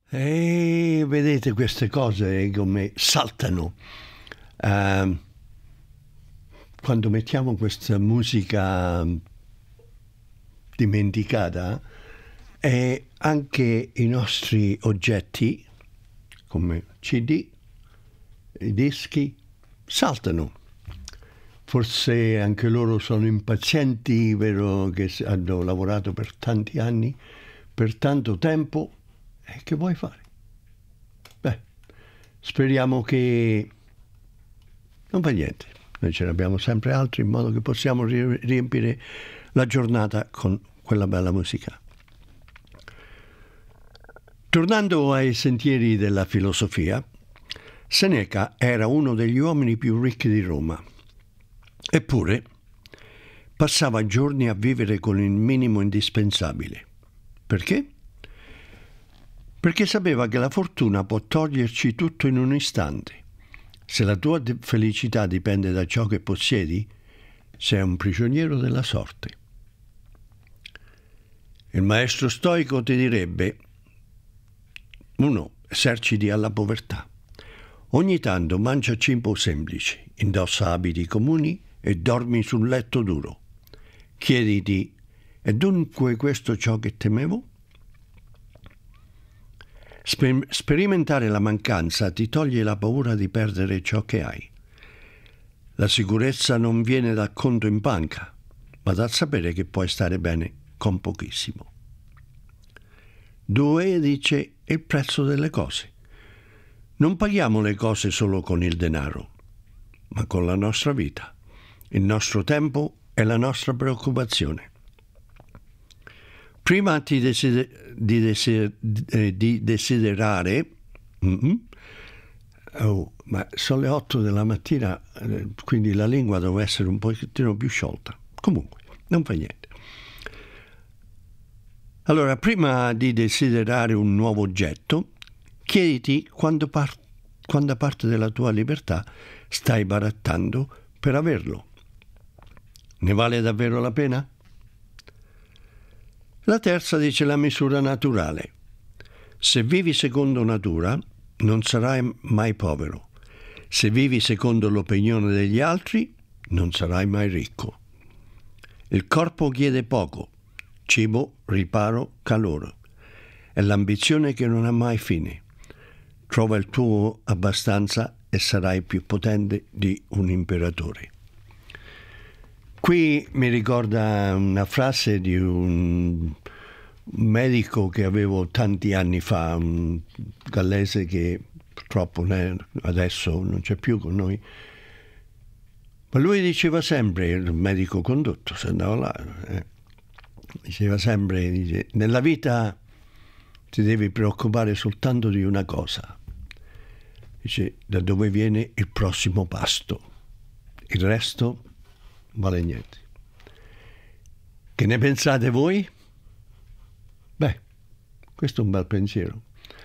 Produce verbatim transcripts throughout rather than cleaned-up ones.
E vedete queste cose come saltano. Uh, quando mettiamo questa musica dimenticata, e anche i nostri oggetti, come C D, i dischi, saltano. Forse anche loro sono impazienti, vero, che hanno lavorato per tanti anni, per tanto tempo, e che vuoi fare? Beh, speriamo che non fa niente. Noi ce ne abbiamo sempre altri, in modo che possiamo riempire la giornata con quella bella musica. Tornando ai sentieri della filosofia, Seneca era uno degli uomini più ricchi di Roma. Eppure passava giorni a vivere con il minimo indispensabile. Perché? Perché sapeva che la fortuna può toglierci tutto in un istante. Se la tua felicità dipende da ciò che possiedi, sei un prigioniero della sorte. Il maestro stoico ti direbbe: uno, eserciti alla povertà. Ogni tanto mangia cibo semplice, indossa abiti comuni e dormi sul letto duro. Chiediti: è dunque questo ciò che temevo? Sper- sperimentare la mancanza ti toglie la paura di perdere ciò che hai. La sicurezza non viene dal conto in banca, ma dal sapere che puoi stare bene con pochissimo. Due dice il prezzo delle cose. Non paghiamo le cose solo con il denaro, ma con la nostra vita, il nostro tempo e la nostra preoccupazione. Prima di, desider- di, desider- di desiderare, mm-hmm, oh, ma sono le otto della mattina, quindi la lingua deve essere un pochettino più sciolta. Comunque, non fa niente. Allora, prima di desiderare un nuovo oggetto, chiediti quando, par- quando parte della tua libertà stai barattando per averlo. Ne vale davvero la pena? La terza dice la misura naturale. Se vivi secondo natura, non sarai mai povero. Se vivi secondo l'opinione degli altri, non sarai mai ricco. Il corpo chiede poco: cibo, riparo, calore. È l'ambizione che non ha mai fine. Trova il tuo abbastanza e sarai più potente di un imperatore. Qui mi ricorda una frase di un medico che avevo tanti anni fa, un gallese che purtroppo adesso non c'è più con noi, ma lui diceva sempre, il medico condotto, se andava là, eh, diceva sempre, dice, nella vita ti devi preoccupare soltanto di una cosa, dice, da dove viene il prossimo pasto, il resto vale niente. Che ne pensate voi? Beh, questo è un bel pensiero.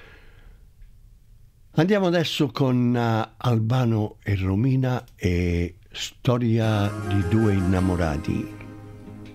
Andiamo adesso con uh, Albano e Romina e Storia di due innamorati.